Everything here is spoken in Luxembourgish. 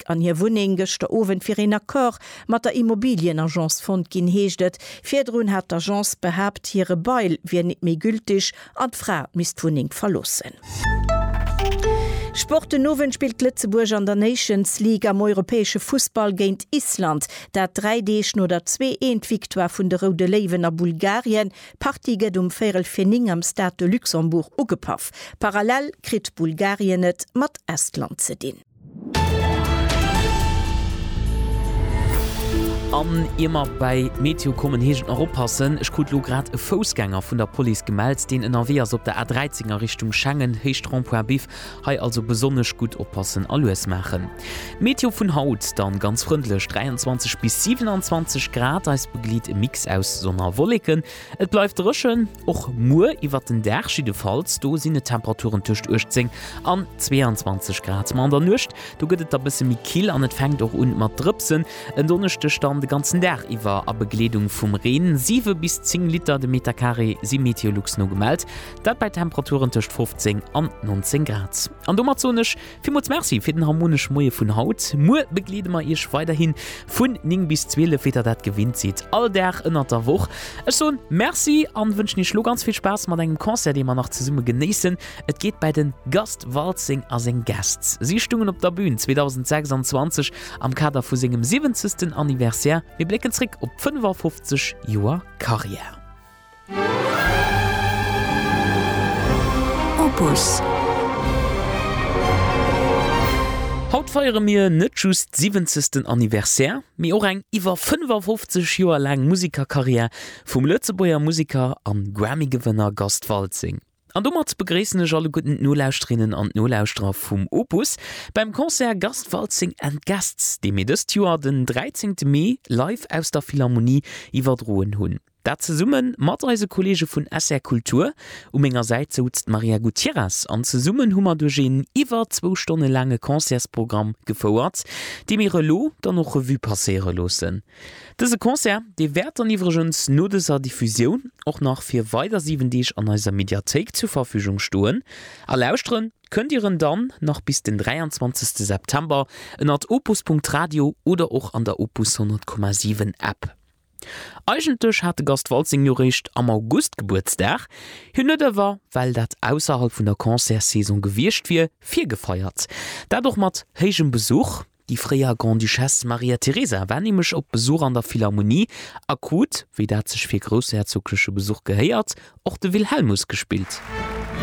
Musik an hier Wuning gester Owen fir en Akkor mat der Immobilienagenzfond gin heeschtet. Firdrun hat d'Agence behabt hire Beil wie net méi gültig an d'Fra mis d'Wuning verlossen. Sporte Nowen spielt Lützeburg an der Nations League am europäesche Fußball géint Island, der 3D oder 2-1 Viktoire vun der Rode Leeuwen a Bulgarien, Partiget Viertelfinning am Stade de Luxemburg ugepaff. Parallel krit Bulgarien net mat Estland ze din. An immer bei Meteo kommen hegen oppassen, ich gut lo grad e Fußgänger vun der Police gemeldt, den NRW op der A13er Richtung Schengen Heichtrompoerbif hai also besonnech gut oppassen alles machen. Meteo vun Haut dann ganz freundlich 23 bis 27 Grad als beglied e Mix aus Sonnerwolliken. Et bleibt rüschen och Mu iwwer den Derschide falls, do sinne Temperaturen tucht 18 an 22 Grad. Man der nucht, du gëtt da bisse mi kiel an et fängt auch un mat drüpsen, en donnechte Stand de ganzen Tag iwwer a Bekleedung vum Reen 7 bis 10 Liter de Metercarré si Meteorlux no gemeldt, dat bei Temperaturen tucht 15 an 19 Grad. An dommerzonech vielmals Merci fir den harmonisch Moie vun Haut. Mu begliede ma ihrch weiterhin vun 9 bis 12 Feter dat gewinnt zieht. All der ënner der Woch. Ech so Merci an wünschen ich lo ganz viel Spaß mat engem Konzert, de man nach ze Summe genießen. Et geht bei den Gastwalzing as en Gasts. Sie stungen op der Bühne 2026 am Kader vu segem 70. Anniversär. Wir blicken zurück auf 55 Jahre Karriere. Opus. Haut feiere mir net just 70. Anniversär, mir auch eng iwwer 55 Jahre lang Musikerkarriere vom Lützeburger Musiker an Grammy-Gewinner Gastwalzing. An dummer begreesene alle guten Nolaustrinnen an Nolaustra vum Opus beim Konzert Gastwalzing and Gasts, de mir des Jahr den 13. Mai live aus der Philharmonie iwwerdroen hunn. Dat ze summen Matreisekollege vun SR Kultur engerseits zutzt Maria Gutierrez an ze summen hummer dogin iwwer 2 Stunden lange Konzersprogramm gefouert, de mir lo dann noch Revue passere losen. Dese Konzert de werd an iwwergens no deser Diffusion och nach fir weiter 7 Dich an eiser Mediathek zur Verfügung stoen. Erlausren könnt ihren dann noch bis den 23. September en at opus.radio oder auch an der Opus 100,7 App. Eigentlich hatte Gastwalzing recht am August Geburtstag, hunnet war, weil dat außerhalb von der Konzertsaison gewircht wie 4 gefeiert. Dadurch mat hegem Besuch, die Freya Grand Duchesse Maria Theresa war nämlich op Besuch an der Philharmonie, akut, wie dat sich fir großherzogliche Besuch geheiert, auch de Wilhelmus gespielt.